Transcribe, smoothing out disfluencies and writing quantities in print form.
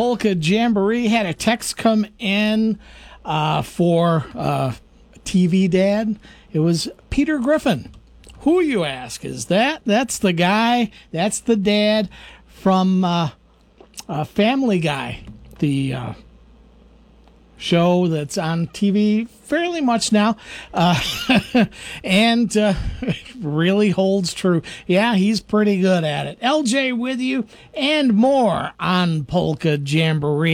Polka Jamboree. Had a text come in for TV Dad. It was Peter Griffin. Who, you ask, is that? That's the guy. That's the dad from Family Guy, the show that's on TV fairly much now, and really holds true. Yeah, he's pretty good at it. LJ with you and more on Polka Jamboree.